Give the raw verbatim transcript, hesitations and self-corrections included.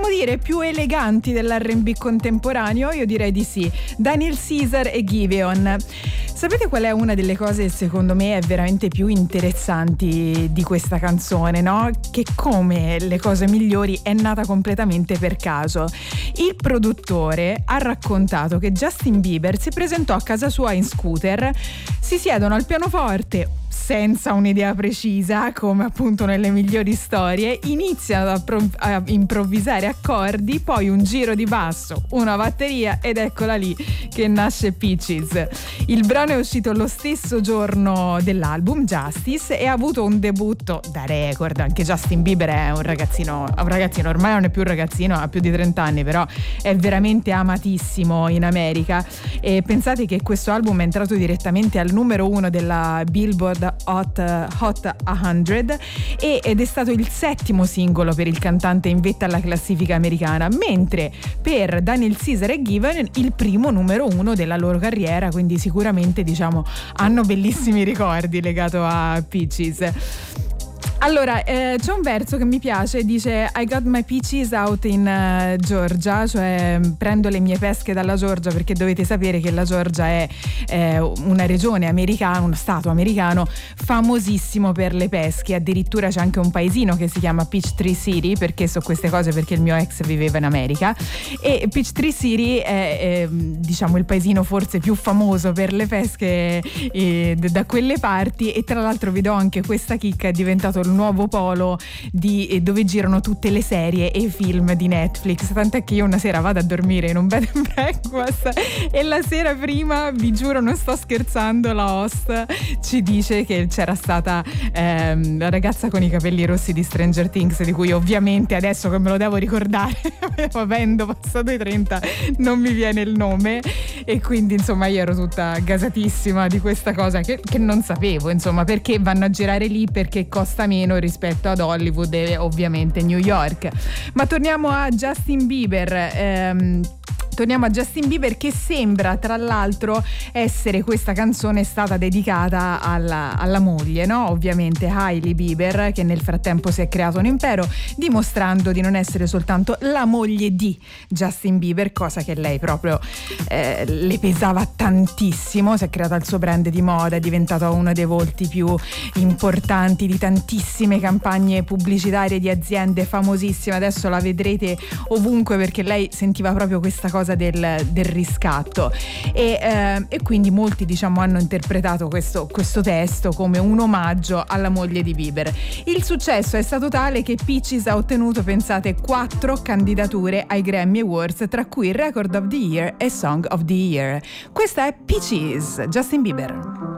possiamo dire più eleganti dell'R and B contemporaneo? Io direi di sì. Daniel Caesar e Giveon. Sapete qual è una delle cose secondo me è veramente più interessanti di questa canzone, no? Che come le cose migliori è nata completamente per caso. Il produttore ha raccontato che Justin Bieber si presentò a casa sua in scooter, si siedono al pianoforte senza un'idea precisa, come appunto nelle migliori storie, iniziano a, pro- a improvvisare accordi, poi un giro di basso, una batteria ed eccola lì che nasce Peaches. Il brano è uscito lo stesso giorno dell'album Justice e ha avuto un debutto da record. Anche Justin Bieber è un ragazzino, un ragazzino ormai non è più un ragazzino, ha più di trenta anni, però è veramente amatissimo in America. E pensate che questo album è entrato direttamente al numero uno della Billboard Hot, Hot cento e, ed è stato il settimo singolo per il cantante in vetta alla classifica americana, mentre per Daniel Caesar e Giveon il primo numero uno della loro carriera, quindi sicuramente diciamo hanno bellissimi ricordi legato a Peaches. Allora, eh, c'è un verso che mi piace, dice I got my peaches out in uh, Georgia, cioè prendo le mie pesche dalla Georgia, perché dovete sapere che la Georgia è eh, una regione americana, uno stato americano famosissimo per le pesche. Addirittura c'è anche un paesino che si chiama Peachtree City, perché so queste cose perché il mio ex viveva in America, e Peachtree City è, è diciamo il paesino forse più famoso per le pesche eh, da quelle parti. E tra l'altro vi do anche questa chicca, è diventato il nuovo polo di dove girano tutte le serie e i film di Netflix, tant'è che io una sera vado a dormire in un bed and breakfast e la sera prima, vi giuro non sto scherzando, la host ci dice che c'era stata ehm, la ragazza con i capelli rossi di Stranger Things, di cui ovviamente adesso che me lo devo ricordare avendo passato i trenta non mi viene il nome, e quindi insomma io ero tutta gasatissima di questa cosa che, che non sapevo, insomma, perché vanno a girare lì, perché costa meno rispetto ad Hollywood e ovviamente New York. Ma torniamo a Justin Bieber. ehm, Torniamo a Justin Bieber, che sembra tra l'altro essere, questa canzone è stata dedicata alla, alla moglie, no? Ovviamente Hailey Bieber, che nel frattempo si è creato un impero, dimostrando di non essere soltanto la moglie di Justin Bieber, cosa che lei proprio eh, le pesava tantissimo. Si è creata il suo brand di moda, è diventata uno dei volti più importanti di tantissime campagne pubblicitarie di aziende famosissime. Adesso la vedrete ovunque, perché lei sentiva proprio questa cosa Del, del riscatto e, eh, e quindi molti diciamo hanno interpretato questo, questo testo come un omaggio alla moglie di Bieber. Il successo è stato tale che Peaches ha ottenuto, pensate, quattro candidature ai Grammy Awards, tra cui Record of the Year e Song of the Year. Questa è Peaches, Justin Bieber.